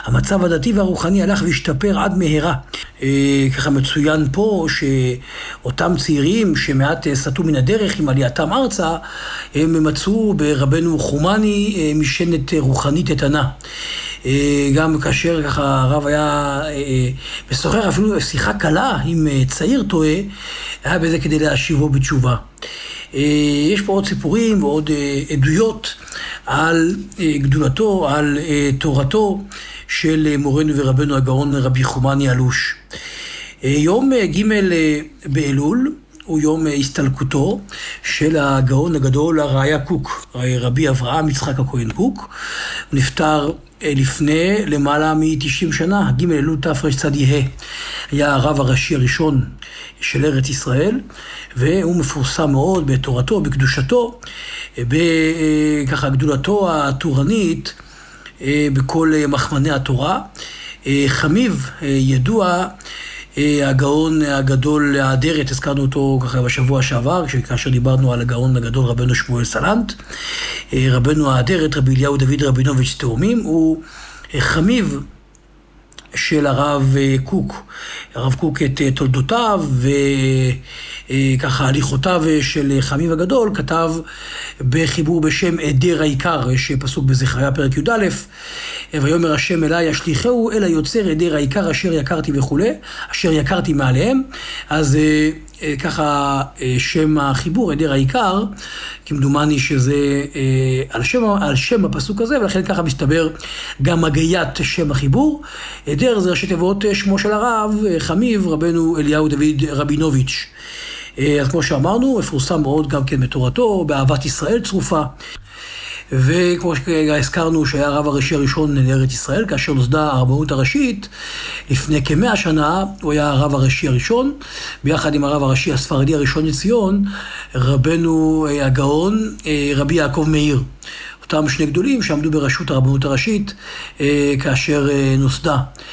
המצב הדתי והרוחני הלך והשתפר עד מהרה. ככה מצוין פה שאותם צעירים שמעט סטו מן הדרך עם עלייתם ארצה, הם מצאו ברבנו חומני משענת רוחנית איתנה. גם כאשר ככה הרב היה משוחח אפילו שיחה קלה עם צעיר טועה, היה בזה כדי להשיבו בתשובה. יש פה עוד סיפורים ועוד עדויות על גדולתו, על תורתו של מורנו ורבנו הגאון רבי חומני אלוש. יום ג' באלול הוא יום הסתלקותו של הגאון הגדול הראיה קוק, רבי אברהם יצחק הכהן קוק. הוא נפטר לפני למעלה מ-90 שנה, ג' אלול תרצ"ה. היה הרב הראשי הראשון של ארץ ישראל, והוא מפורסם מאוד בתורתו, בקדושתו, בככה גדולתו התורנית בכל מחמני התורה. חמיב ידוע, הגאון הגדול האדרת, הזכרנו אותו ככה בשבוע שעבר, כאשר דיברנו על הגאון הגדול רבנו שמואל סלנט. רבנו האדרת, רבי אליהו דוד רבינוביץ' תאומים, הוא חמיב של הרב קוק. הרב קוק את תולדותיו וככה הליכותיו של חמיב הגדול כתב בחיבור בשם עדר העיקר, יש פסוק בזכריה פרק י"א, ויאמר השם אליי אשליחהו אל היוצר עדר העיקר אשר יקרתי וכו', אשר יקרתי מעליהם. אז ככה שם החיבור עדר העיקר, כמדומני שזה על שם הפסוק הזה, ולכן ככה מסתבר גם הגיית שם החיבור. עדר זה ראשי תיבות שמו של הרב חמיב רבנו אליהו דוד רבינוביץ'. אז כמו שאמרנו, מפורסם מאוד גם כן בתורתו, באהבת ישראל צרופה. וכמו שהזכרנו שהיה הרב הראשי הראשון לארץ ישראל, כאשר נוסדה הרבנות הראשית, לפני כ100 שנה הוא היה הרב הראשי הראשון, ביחד עם הרב הראשי הספרדי הראשון לציון, רבנו הגאון רבי יעקב מאיר. אותם שני גדולים שעמדו בראשות הרבנות הראשית כאשר נוסדה.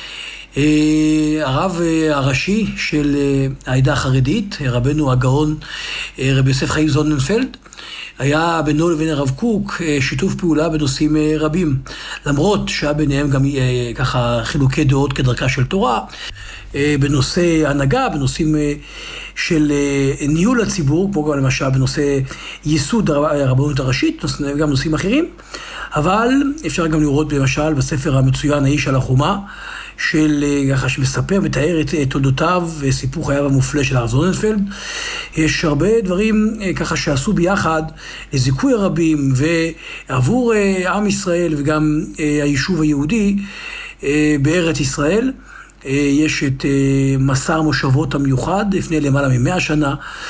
הרב הראשי של העדה החרדית, רבנו הגאון רבי יוסף חיים זוננפלד, היה בינו לבין הרב קוק שיתוף פעולה בנושאים רבים, למרות שהיה ביניהם גם ככה חילוקי דעות כדרכה של תורה, בנושא הנהגה, בנושאים של ניהול הציבור, כמו גם למשל בנושא ייסוד הרבנות הראשית, וגם נושאים אחרים. אבל אפשר גם לראות למשל בספר המצוין האיש על החומה, ככה שמספר ותאר את תולדותיו וסיפור חייו המופלא של הרב זוננפלד. יש הרבה דברים ככה שעשו ביחד לזיכוי הרבים ועבור עם ישראל וגם היישוב היהודי בארץ ישראל. יש את מסע המושבות המיוחד לפני למעלה מ100 שנה,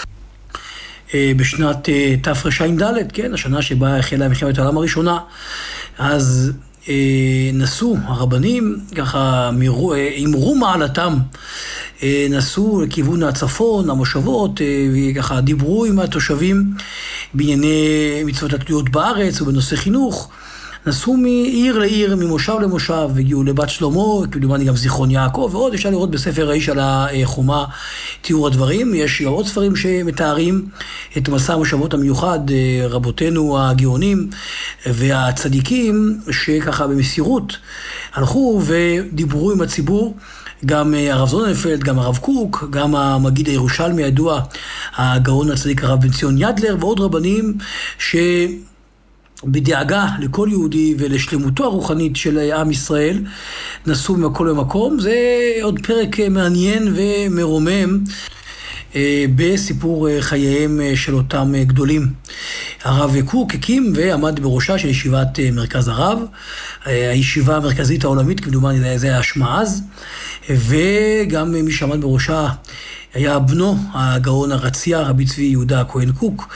בשנת תרע"ד, כן, השנה שבה החלה מלחמת העולם הראשונה. אז נסו הרבנים, ככה אמרו מעלתם, נסו לכיוון הצפון, המושבות, וככה דיברו עם התושבים בענייני מצוות התלויות בארץ ובנושא חינוך. נסו מעיר לעיר, ממושב למושב, והגיעו לבת שלמה, כמדומני גם זיכרון יעקב, ועוד אפשר לראות בספר האיש על החומה תיאור הדברים. יש עוד ספרים שמתארים את מסע המושבות המיוחד, רבותינו הגאונים והצדיקים, שככה במסירות הלכו ודיברו עם הציבור. גם הרב זוננפלד, גם הרב קוק, גם המגיד הירושלמי הידוע, הגאון הצדיק הרב בן ציון ידלר, ועוד רבנים בדאגה לכל יהודי ולשלמותו הרוחנית של עם ישראל נסו ממקום למקום. זה עוד פרק מעניין ומרומם בסיפור חייהם של אותם גדולים. הרב קוק הקים ועמד בראשה של ישיבת מרכז הרב, הישיבה המרכזית העולמית, כמדומני זה היה שמה אז, וגם מי שעמד בראשה היה בנו הגאון הרצייה רבי צבי יהודה הכהן קוק,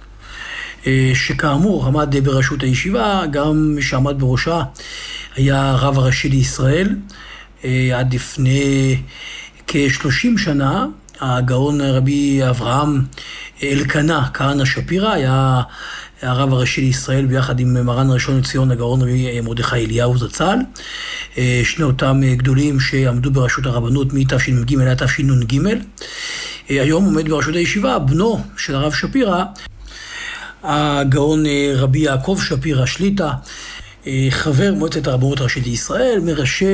שכאמור עמד בראשות הישיבה. גם מי שעמד בראשה היה הרב הראשי לישראל עד לפני כ30 שנה, הגאון רבי אברהם אלקנה כהנא שפירא, היה הרב הראשי לישראל ביחד עם מרן הראשון לציון הגאון רבי מרדכי אליהו זצ"ל. שני אותם גדולים שעמדו בראשות הרבנות מתשנ"ג עד תשנ"ג. היום עומד בראשות הישיבה בנו של הרב שפירא, הגאון רבי יעקב שפירא שליט"א, חבר מועצת הרבנות הראשית לישראל, מראשי